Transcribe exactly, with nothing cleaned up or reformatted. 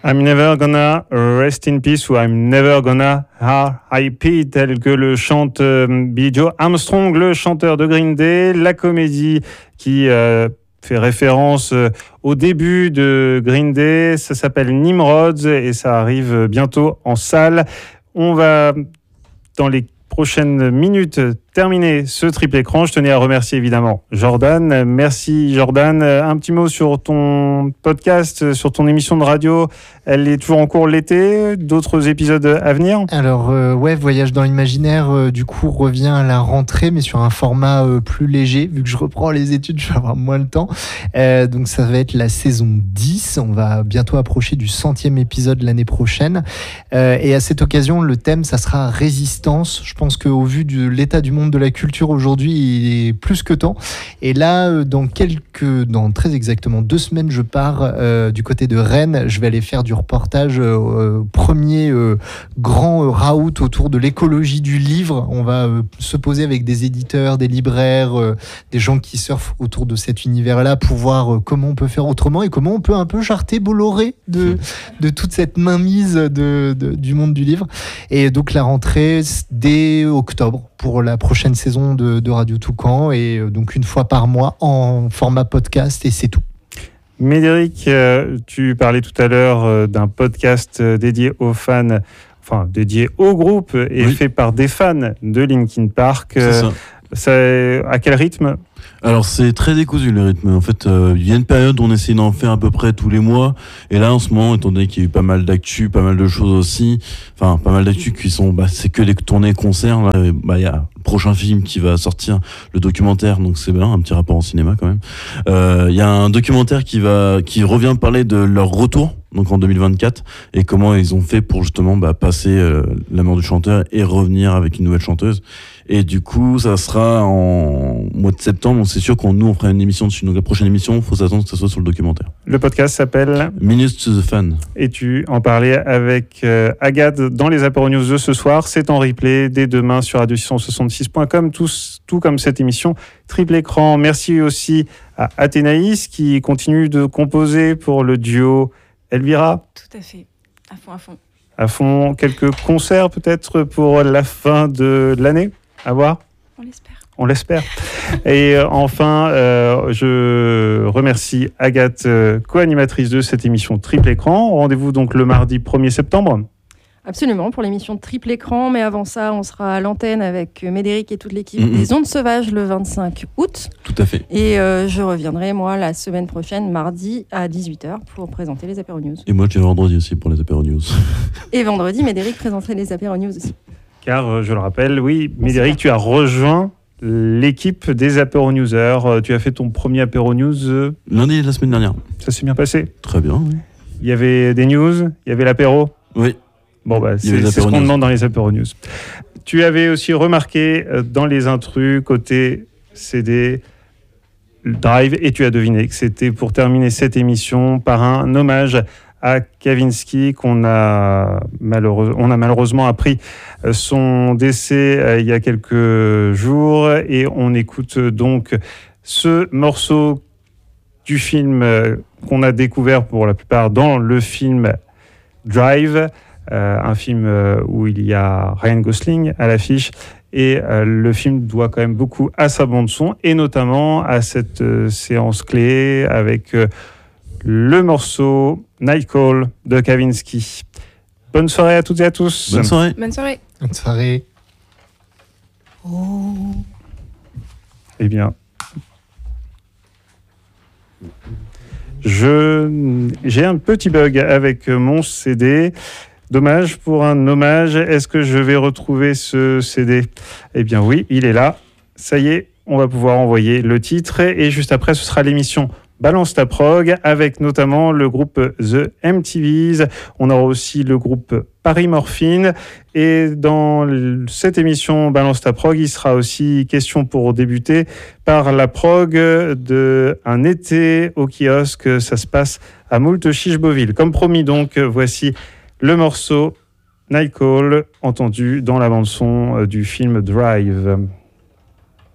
I'm never gonna rest in peace ou I'm never gonna R I P, tel que le chante euh, Billie Joe Armstrong, le chanteur de Green Day. La comédie qui euh, fait référence euh, au début de Green Day, ça s'appelle Nimrods et ça arrive bientôt en salle. On va, dans les prochaines minutes, terminer ce triple écran. Je tenais à remercier évidemment Jordan. Merci Jordan. Un petit mot sur ton podcast, sur ton émission de radio. Elle est toujours en cours l'été. D'autres épisodes à venir? Alors euh, ouais, Voyage dans l'imaginaire euh, du coup revient à la rentrée, mais sur un format euh, plus léger. Vu que je reprends les études, je vais avoir moins le temps. Euh, donc ça va être la saison dix. On va bientôt approcher du centième épisode l'année prochaine. Euh, et à cette occasion, le thème, ça sera résistance. Je pense qu'au vu de l'état du monde de la culture aujourd'hui, il est plus que temps. Et là, dans quelques, dans très exactement deux semaines, je pars euh, du côté de Rennes. Je vais aller faire du reportage euh, premier euh, grand euh, raout autour de l'écologie du livre. On va euh, se poser avec des éditeurs, des libraires, euh, des gens qui surfent autour de cet univers-là pour voir euh, comment on peut faire autrement et comment on peut un peu charter Bolloré de, de toute cette mainmise de, de, du monde du livre. Et donc la rentrée dès octobre pour la prochaine saison de, de Radio Toucan, et donc une fois par mois en format podcast, et c'est tout. Médéric, euh, tu parlais tout à l'heure euh, d'un podcast dédié aux fans, enfin dédié au groupe et oui. fait par des fans de Linkin Park. C'est ça. Ça, à quel rythme ? Alors c'est très décousu le rythme. En fait, euh, il y a une période où on essaie d'en faire à peu près tous les mois, et là en ce moment, étant donné qu'il y a eu pas mal d'actu, pas mal de choses aussi, enfin pas mal d'actu qui sont, bah c'est que des tournées concerts. Là, bah il y a le prochain film qui va sortir, le documentaire, donc c'est bien, un petit rapport au cinéma quand même. Euh, il y a un documentaire qui va, qui revient parler de leur retour, donc en deux mille vingt-quatre, et comment ils ont fait pour justement bah, passer euh, la mort du chanteur et revenir avec une nouvelle chanteuse. Et du coup, ça sera en mois de septembre. Donc c'est sûr qu'on nous on fera une émission dessus. Donc la prochaine émission, il faut s'attendre que ça soit sur le documentaire. Le podcast s'appelle Minutes to the Fan. Et tu en parlais avec euh, Agathe dans les Apéro News de ce soir. C'est en replay dès demain sur radio six cent soixante-six point com, tout, tout comme cette émission triple écran. Merci aussi à Athénaïs qui continue de composer pour le duo Elvira. Tout à fait, à fond, à fond. À fond, quelques concerts peut-être pour la fin de l'année, à voir. On l'espère. On l'espère. Et euh, enfin, euh, je remercie Agathe, euh, co-animatrice de cette émission Triple Écran. Rendez-vous donc le mardi premier septembre. Absolument, pour l'émission Triple Écran. Mais avant ça, on sera à l'antenne avec Médéric et toute l'équipe Mm-hmm. des Ondes Sauvages le vingt-cinq août. Tout à fait. Et euh, je reviendrai, moi, la semaine prochaine, mardi à dix-huit heures, pour présenter les Apéro News. Et moi, je viens vendredi aussi pour les Apéro News. Et vendredi, Médéric présenterait les Apéro News aussi. Car, je le rappelle, oui, Médéric, tu as rejoint l'équipe des Apéro Newsers. Tu as fait ton premier Apéro News euh... lundi de la semaine dernière. Ça s'est bien passé? Très bien, oui. Il y avait des news, il y avait l'apéro. Oui. Bon, bah, c'est, c'est ce qu'on demande dans les Apéro News. Tu avais aussi remarqué euh, dans les intrus, côté C D, Drive, et tu as deviné que c'était pour terminer cette émission par un hommage à Kavinsky, qu'on a, malheureusement, on a malheureusement appris son décès euh, il y a quelques jours, et on écoute donc ce morceau du film euh, qu'on a découvert pour la plupart dans le film Drive, euh, un film euh, où il y a Ryan Gosling à l'affiche, et euh, le film doit quand même beaucoup à sa bande-son, et notamment à cette euh, séance clé avec euh, le morceau Night Call de Kavinsky. Bonne soirée à toutes et à tous. Bonne soirée. Bonne soirée. Bonne soirée. Oh. Eh bien, je, j'ai un petit bug avec mon C D. Dommage pour un hommage. Est-ce que je vais retrouver ce C D ? Eh bien oui, il est là. Ça y est, on va pouvoir envoyer le titre. Et juste après, ce sera l'émission Balance ta prog, avec notamment le groupe The M T Vs. On aura aussi le groupe Paris Morphine. Et dans cette émission Balance ta prog, il sera aussi question, pour débuter, par la prog de un été au kiosque. Ça se passe à Moultes-Chiche-Beauville. Comme promis donc, voici le morceau Night Call, entendu dans la bande-son du film Drive.